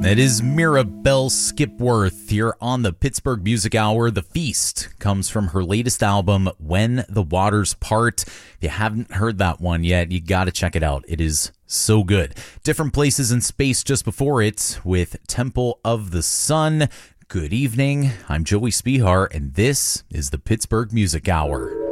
It is Mirabelle Skipworth here on the Pittsburgh Music Hour. The Feast comes from her latest album, When the Waters Part. If you haven't heard that one yet, you got to check it out. It is so good. Different Places in Space just before it with Temple of the Sun. Good evening. I'm Joey Spihar, and this is the Pittsburgh Music Hour.